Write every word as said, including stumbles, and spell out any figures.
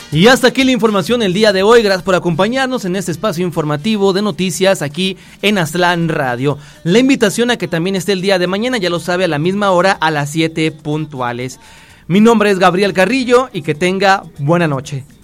Y hasta aquí la información el día de hoy. Gracias por acompañarnos en este espacio informativo de noticias aquí en Aztlán Radio. La invitación a que también esté el día de mañana, ya lo sabe, a la misma hora, a las siete puntuales. Mi nombre es Gabriel Carrillo y que tenga buena noche.